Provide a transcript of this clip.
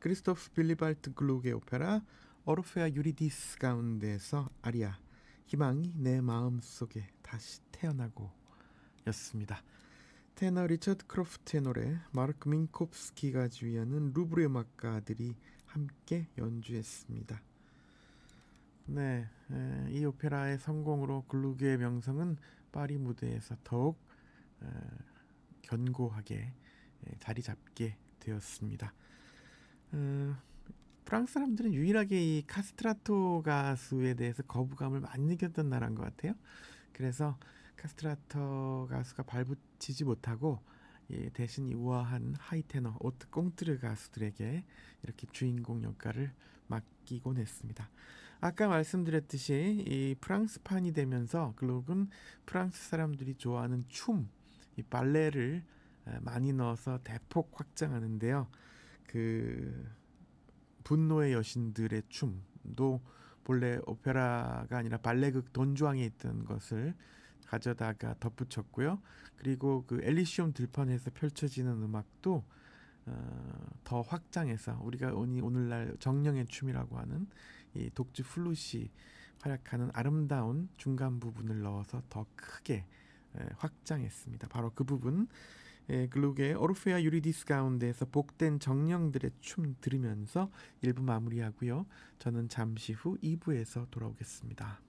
크리스토프 빌리발트 글룩의 오페라 오르페아 유리디스 가운데서 아리아 희망이 내 마음속에 다시 태어나고 였습니다. 테너 리처드 크로프트의 노래, 마르크 민콥스키가 지휘하는 루브르 음악가들이 함께 연주했습니다. 네, 이 오페라의 성공으로 글루그의 명성은 파리 무대에서 더욱 견고하게 자리 잡게 되었습니다. 프랑스 사람들은 유일하게 이 카스트라토 가수에 대해서 거부감을 많이 느꼈던 나라인 것 같아요. 그래서 카스트라토 가수가 발붙이지 못하고 대신 이 우아한 하이테너 오트 꽁트르 가수들에게 이렇게 주인공 역할을 맡기곤 했습니다. 아까 말씀드렸듯이 이 프랑스판이 되면서 글록은 프랑스 사람들이 좋아하는 춤, 이 발레를 많이 넣어서 대폭 확장하는데요. 그 분노의 여신들의 춤도 본래 오페라가 아니라 발레극 돈주왕에 있던 것을 가져다가 덧붙였고요. 그리고 그 엘리시움 들판에서 펼쳐지는 음악도 더 확장해서 우리가 오늘날 정령의 춤이라고 하는 이 독주 플룻이 활약하는 아름다운 중간 부분을 넣어서 더 크게 확장했습니다. 바로 그 부분, 글룩의 오르페아 유리디스 가운데에서 복된 정령들의 춤 들으면서 1부 마무리하고요. 저는 잠시 후 2부에서 돌아오겠습니다.